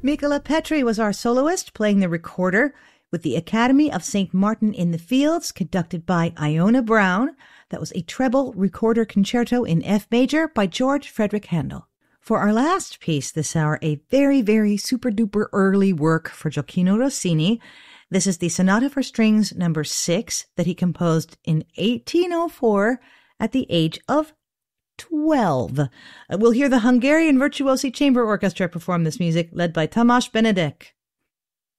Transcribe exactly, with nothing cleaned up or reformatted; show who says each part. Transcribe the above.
Speaker 1: Mikola Petri was our soloist, playing the recorder with the Academy of Saint Martin in the Fields, conducted by Iona Brown. That was a treble recorder concerto in F major by George Frederick Handel. For our last piece this hour, a very, very super-duper early work for Gioacchino Rossini. This is the Sonata for Strings number six that he composed in eighteen oh four at the age of twelve. Uh, we'll hear the Hungarian Virtuosi Chamber Orchestra perform this music, led by Tamás Benedek.